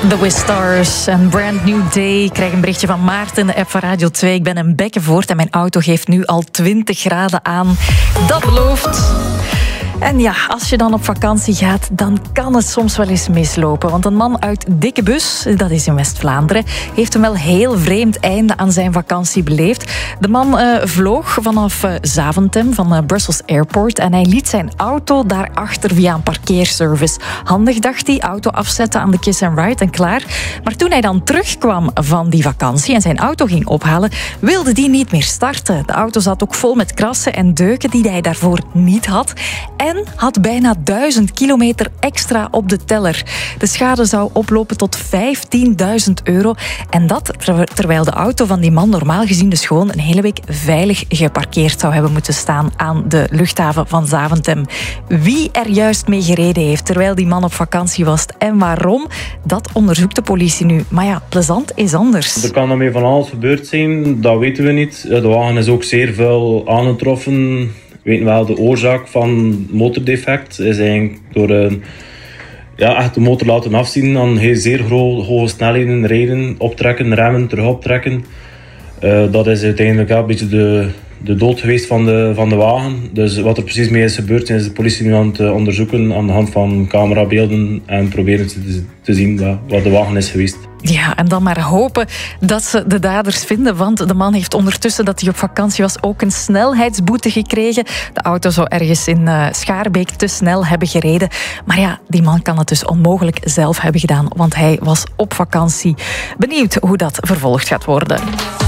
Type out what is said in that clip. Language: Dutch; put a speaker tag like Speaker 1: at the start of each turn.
Speaker 1: The Wistars en Brand New Day. Ik krijg een berichtje van Maarten in de app van Radio 2. Ik ben in Bekkenvoort en mijn auto geeft nu al 20 graden aan. Dat belooft. En ja, als je dan op vakantie gaat, dan kan het soms wel eens mislopen. Want een man uit Dikkebus, dat is in West-Vlaanderen, heeft een wel heel vreemd einde aan zijn vakantie beleefd. De man vloog vanaf Zaventem, van Brussels Airport, en hij liet zijn auto daarachter via een parkeerservice. Handig, dacht hij, auto afzetten aan de kiss and ride en klaar. Maar toen hij dan terugkwam van die vakantie en zijn auto ging ophalen, wilde die niet meer starten. De auto zat ook vol met krassen en deuken die hij daarvoor niet had. En had bijna 1000 kilometer extra op de teller. De schade zou oplopen tot €15.000. En dat terwijl de auto van die man normaal gezien dus gewoon een hele week veilig geparkeerd zou hebben moeten staan aan de luchthaven van Zaventem. Wie er juist mee gereden heeft terwijl die man op vakantie was en waarom, dat onderzoekt de politie nu. Maar ja, plezant is anders.
Speaker 2: Er kan daarmee van alles gebeurd zijn, dat weten we niet. De wagen is ook zeer vuil aangetroffen. We weten wel, de oorzaak van motordefect is eigenlijk door echt de motor laten afzien, dan zeer hoge snelheden rijden, optrekken, remmen, terug optrekken. Dat is uiteindelijk een beetje de dood geweest van de wagen. Dus wat er precies mee is gebeurd, is de politie nu aan het onderzoeken aan de hand van camerabeelden en proberen te zien wat de wagen is geweest.
Speaker 1: Ja, en dan maar hopen dat ze de daders vinden, want de man heeft ondertussen dat hij op vakantie was ook een snelheidsboete gekregen. De auto zou ergens in Schaarbeek te snel hebben gereden. Maar ja, die man kan het dus onmogelijk zelf hebben gedaan, want hij was op vakantie. Benieuwd hoe dat vervolgd gaat worden.